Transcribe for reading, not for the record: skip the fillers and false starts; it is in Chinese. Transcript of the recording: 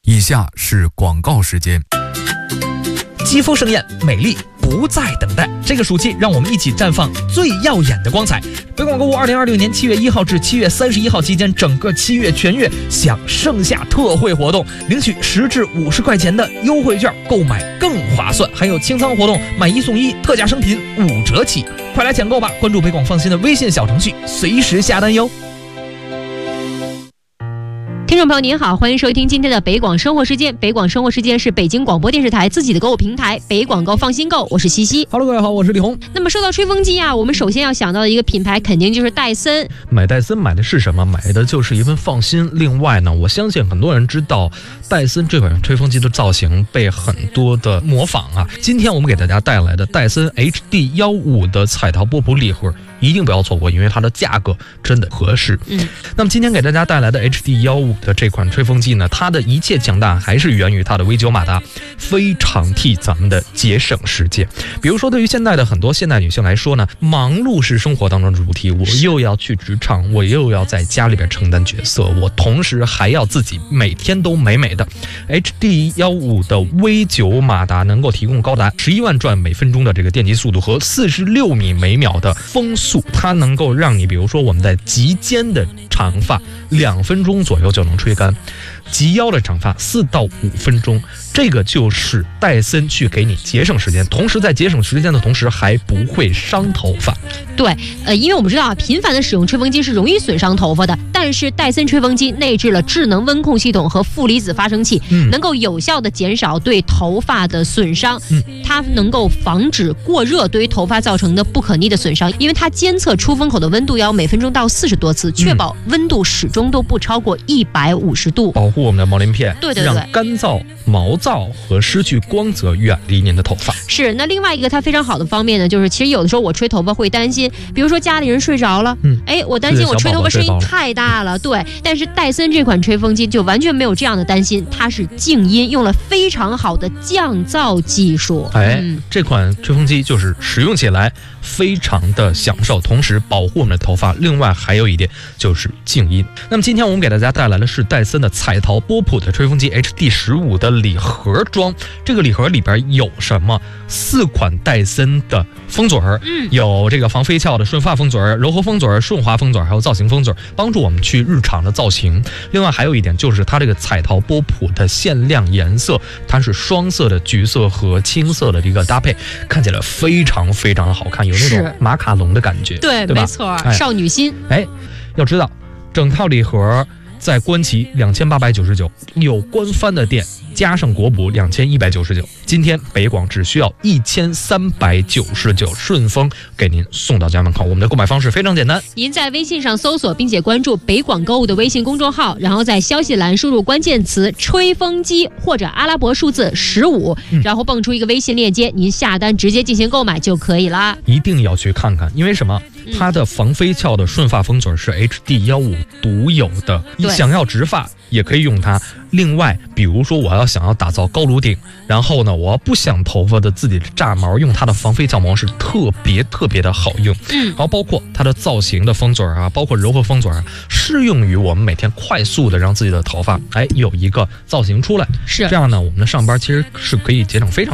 以下是广告时间。 肌肤盛艳，美丽不再等待。这个暑期，让我们一起绽放最耀眼的光彩。北广购物2026年7月1号至7月31号期间，整个7月全月享盛夏特惠活动，领取10至50块钱的优惠券，购买更划算。还有清仓活动，买1送1，特价商品5折起，快来抢购吧！关注北广放心的微信小程序，随时下单哟。 听众朋友您好，欢迎收听今天的北广生活时间。北广生活时间是北京广播电视台自己的购物平台，北广购放心购，我是西西。 Hello， 各位好，我是李红。 那么说到吹风机啊，我们首先要想到的一个品牌肯定就是戴森。 买戴森买的是什么？买的就是一份放心。另外呢，我相信很多人知道戴森这款吹风机的造型被很多的模仿啊。今天我们给大家带来的戴森 HD15的彩陶波普礼盒，一定不要错过，因为它的价格真的合适。那么今天给大家带来的 HD15的这款吹风机呢，它的一切强大还是源于它的 V9 马达，非常替咱们的节省时间。比如说对于现在的很多现代女性来说呢，忙碌是生活当中的主题，我又要去职场，我又要在家里边承担角色，我同时还要自己每天都美美的。 HD15 的 V9 马达能够提供高达11万转每分钟的这个电机速度和46米每秒的风速，它能够让你比如说我们在及肩的长发2分钟左右就能吹干，及腰的长发4到5分钟，这个就是戴森去给你节省时间，同时在节省时间的同时还不会伤头发。 对，因为我们知道频繁的使用吹风机是容易损伤头发的，但是戴森吹风机内置了智能温控系统和负离子发生器，能够有效的减少对头发的损伤。它能够防止过热对于头发造成的不可逆的损伤，因为它监测出风口的温度要每分钟到40多次，确保温度始终都不超过150度， 保护我们的毛鳞片， 对， 让干燥、毛躁和失去光泽远离您的头发。 是，那另外一个它非常好的方面呢，就是其实有的时候我吹头发会担心，比如说家里人睡着了，我担心我吹头发声音太大了，对。但是戴森这款吹风机就完全没有这样的担心，它是静音，用了非常好的降噪技术。 这款吹风机就是使用起来非常的享受，同时保护我们的头发。另外还有一点就是静音。那么今天我们给大家带来的是戴森的彩陶波普的吹风机 HD15的礼盒装。这个礼盒里边有什么？4款戴森的风嘴儿，有这个防飞翘的顺发风嘴儿、柔和风嘴儿、顺滑风嘴儿，还有造型风嘴儿，帮助我们去日常的造型。另外还有一点就是它这个彩陶波普的限量颜色，它是双色的橘色和青色的这个搭配，看起来非常非常的好看，有那种马卡龙的感觉，对吧？ 没错，少女心。 要知道整套礼盒在官旗2899，有官方的店加上国补2199，今天北广只需要1399，顺丰给您送到家门口。我们的购买方式非常简单， 您在微信上搜索并且关注北广购物的微信公众号，然后在消息栏输入关键词吹风机或者阿拉伯数字15，然后蹦出一个微信链接，您下单直接进行购买就可以啦。 一定要去看看，因为什么？它的防飞翘的顺发风嘴是 HD15 独有的，你想要直发也可以用它。另外比如说我想要打造高颅顶，然后呢我不想头发的自己的炸毛，用它的防飞翘模式特别的好用。然后包括它的造型的风嘴啊，包括柔和风嘴啊，适用于我们每天快速的让自己的头发有一个造型出来。是这样呢，我们的上班其实是可以节省非常